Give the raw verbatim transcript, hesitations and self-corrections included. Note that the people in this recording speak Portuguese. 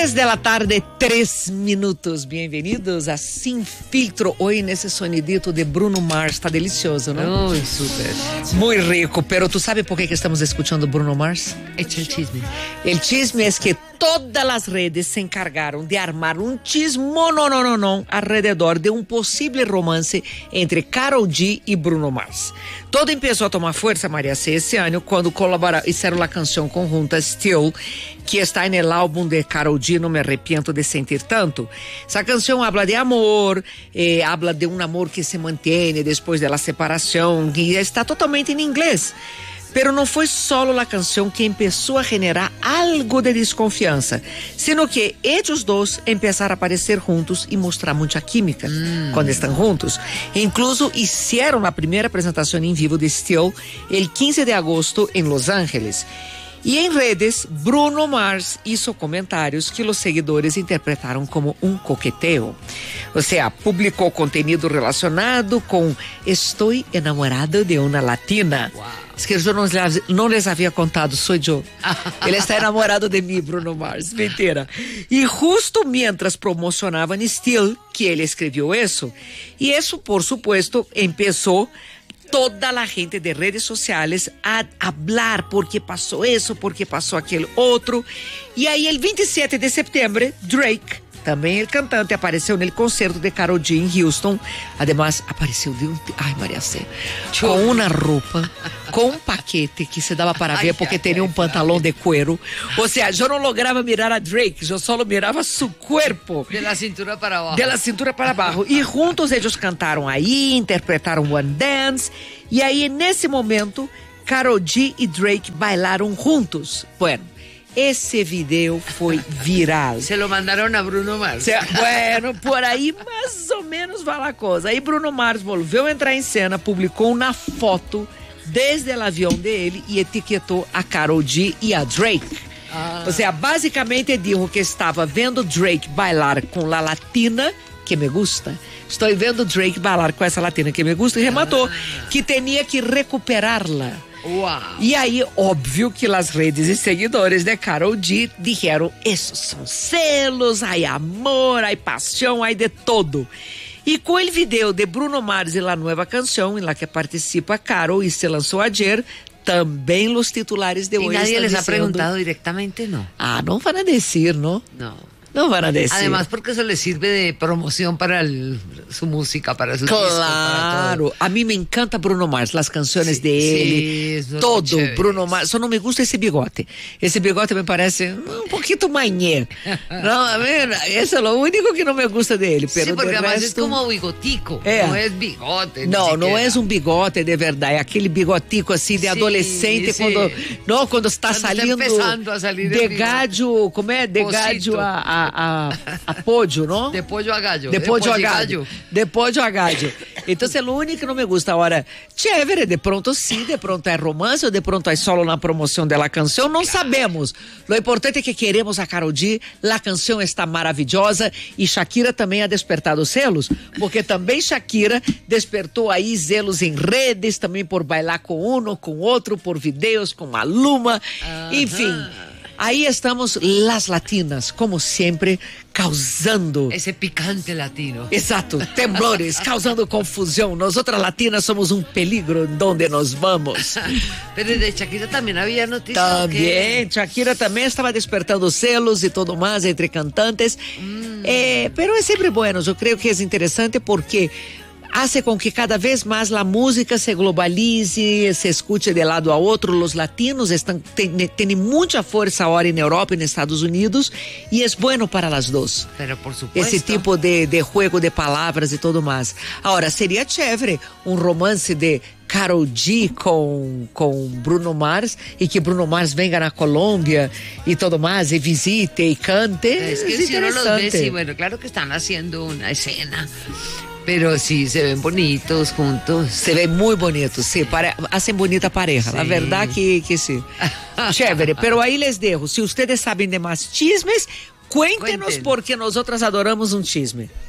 Tres de la tarde, tres minutos. Bem-vindos a Sem Filtro. Hoje nesse sonidito de Bruno Mars. Tá delicioso, não? Uy, súper. Muy rico. Pero ¿tú sabes por qué que estamos escuchando Bruno Mars? Echa el chisme. El chisme es que todas las redes se encargaron de armar un chismo no, no, no, no, alrededor de un posible romance entre Karol G y Bruno Mars. Todo empezó a tomar fuerza, María C., ese año cuando colaboraron, hicieron la canción conjunta Still, que está en el álbum de Karol G, No Me Arrepiento de Sentir Tanto. Esa canción habla de amor, eh, habla de un amor que se mantiene después de la separación, y está totalmente en inglés. Pero não foi solo a canção que começou a generar algo de desconfiança, sino que eles dois começaram a aparecer juntos e mostrar muita química mm. quando estão juntos. Incluso hicieron a primeira apresentação em vivo de Still el quince de agosto em Los Ángeles. E em redes, Bruno Mars hizo comentários que os seguidores interpretaram como um coqueteo. Ou seja, publicou conteúdo relacionado com "Estou enamorado de uma latina". Wow. Es que eu não, não les havia contado, sou eu. Ele está enamorado de mim, Bruno Mars. Mentira. E justo mientras promocionaban Still, que ele escreveu isso, e isso, por supuesto, começou toda a gente de redes sociais a hablar porque passou isso, porque passou aquele outro. E aí, el veintisiete de setembro, Drake, também o cantante, apareceu no concerto de Karol G em Houston. Además, apareceu de um... Ai, Maria C. Com uma roupa, com um paquete que se dava para ver, porque tinha um pantalão de cuero. Ou seja, eu não lograva mirar a Drake, eu só mirava seu corpo. De la cintura para abaixo. De la cintura para abaixo. E juntos eles cantaram aí, interpretaram One Dance. E aí, nesse momento, Karol G e Drake bailaram juntos. Bueno, esse vídeo foi viral. Se lo mandaram a Bruno Mars. Se, bueno, por aí mais ou menos vai a coisa. Aí Bruno Mars volveu a entrar em cena, publicou uma foto desde o avião dele e etiquetou a Karol G e a Drake. Ah. Ou seja, basicamente disse que estava vendo Drake bailar com a latina que me gusta. Estou vendo Drake bailar com essa latina que me gusta e rematou ah. que tinha que recuperá-la. Uau. E aí, óbvio que as redes e seguidores de Karol G dijeron, esses são celos, hay amor, hay paixão, hay de todo. E com o vídeo de Bruno Mars e a nova canção, em la que participa Karol e se lançou ayer, também os titulares de hoje. E nadie les diciendo, ha preguntado directamente, não? Ah, não van a decir, ¿no? Não. No van a decir. Además, porque eso le sirve de promoción para el, su música, para sus claro. discos, para todo. A mí me encanta Bruno Mars, las canciones sí, de él, sí, todo Bruno Mars. Só não me gusta esse bigote. Esse bigote me parece um pouquinho mañé. No, a ver, eso es lo único que no me gusta de él. Pero sí, porque además resto, es como bigotico, é. no es bigote. No, no es un bigote de verdad, é aquele bigotico assim de sí, adolescente sí. quando, no, quando está cuando saliendo está a salir de gallo, como é? De gallo a, a A, a pollo, ¿no? De pollo a gallo. De pollo a gallo. De pollo a gallo. Então, é o único que não me gusta. Agora, chévere, de pronto sim, de pronto é romance, ou de pronto é solo na promoção da canção, não claro. sabemos. O importante é que queremos a Karol G, a canção está maravilhosa e Shakira também ha despertado celos, porque também Shakira despertou aí zelos em redes, também por bailar com um, com outro, por videos com Maluma, uh-huh. enfim. Aí estamos las latinas, como sempre, causando... Esse picante latino. Exato, temblores, causando confusão. Nós outras latinas somos um peligro onde nós vamos. Pero de Shakira também havia notícias. Também, que... Shakira também estava despertando celos e tudo mais entre cantantes. Mm. Eh, pero é sempre bueno, eu creio que é interessante porque... hace com que cada vez mais a música se globalize, se escute de lado a outro. Os latinos estão têm muita força agora na Europa e nos Estados Unidos e é bueno para as duas. Pero por supuesto. Esse tipo de, de juego de palavras e tudo mais. Agora, seria chévere um romance de Karol G com, com Bruno Mars e que Bruno Mars venga na Colômbia e tudo mais, e visite e cante. Es que si uno los ve, sí, bueno, claro que están haciendo una escena. Pero sí, se ven bonitos juntos. Se ven muy bonitos, sí, pare... hacen bonita pareja, sí. La verdad que, que sí. Chévere, pero ahí les dejo, si ustedes saben de más chismes, cuéntenos, Cuenten. Porque nosotras adoramos un chisme.